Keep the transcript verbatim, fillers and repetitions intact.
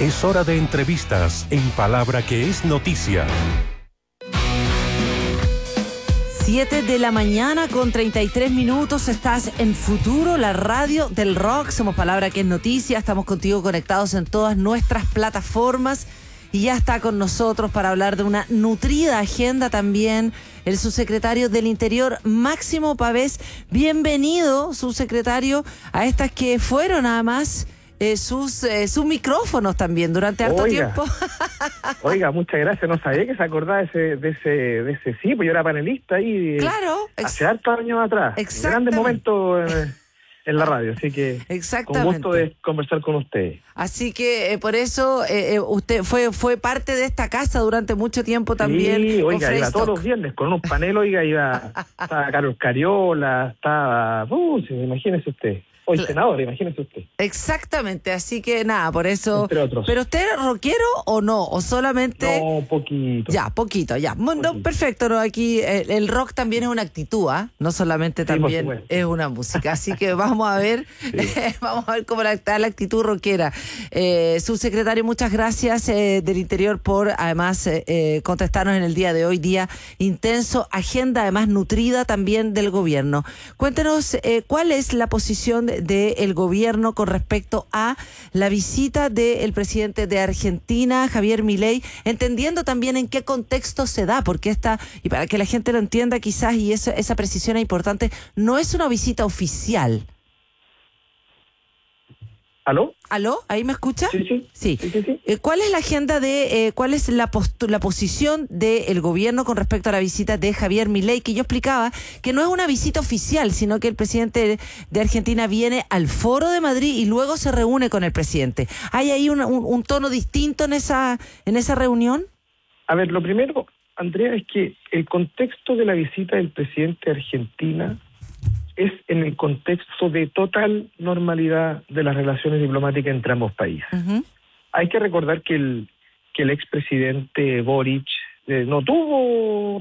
Es hora de entrevistas en Palabra que es Noticia. siete de la mañana con treinta y tres minutos, estás en Futuro, la radio del rock. Somos Palabra que es Noticia, estamos contigo conectados en todas nuestras plataformas. Y ya está con nosotros para hablar de una nutrida agenda también el subsecretario del Interior, Máximo Pavés. Bienvenido, subsecretario, a estas que fueron nada más eh, sus, eh, sus micrófonos también durante harto Oiga, tiempo. Oiga, muchas gracias. No sabía que se acordaba de ese, de ese, de ese sí, pues yo era panelista ahí. Claro. Hace hartos años atrás. Grandes momentos en, en la radio, así que con gusto de conversar con ustedes. Así que eh, por eso eh, usted fue fue parte de esta casa durante mucho tiempo también. Sí, oiga, iba todos los viernes con unos paneles, oiga, iba, estaba Carlos Cariola, estaba, uh, imagínese usted. Hoy senador, imagínese usted. Exactamente, así que nada, por eso. Entre otros. ¿Pero usted es rockero o no? ¿O solamente...? No, poquito. Ya, poquito, ya. Bueno, poquito. Perfecto, ¿no? Aquí el, el rock también es una actitud, ¿ah? ¿eh? No solamente también sí, es una música. Así que vamos a ver, sí. vamos a ver cómo está la actitud rockera. Eh, subsecretario, muchas gracias eh, del Interior por además eh, eh, contestarnos en el día de hoy, día intenso, agenda además nutrida también del gobierno. Cuéntenos eh, cuál es la posición del de gobierno con respecto a la visita del presidente de Argentina, Javier Milei, entendiendo también en qué contexto se da, porque esta, y para que la gente lo entienda quizás, y eso, esa precisión es importante, no es una visita oficial. ¿Aló? ¿Aló? ¿Ahí me escucha? Sí, sí. Sí. sí, sí, sí. Eh, ¿Cuál es la agenda de, eh, cuál es la, postu- la posición del gobierno con respecto a la visita de Javier Milei? Que yo explicaba que no es una visita oficial, sino que el presidente de Argentina viene al Foro de Madrid y luego se reúne con el presidente. ¿Hay ahí un, un, un tono distinto en esa, en esa reunión? A ver, lo primero, Andrea, es que el contexto de la visita del presidente de Argentina es en el contexto de total normalidad de las relaciones diplomáticas entre ambos países. Uh-huh. Hay que recordar que el que el expresidente Boric eh, no tuvo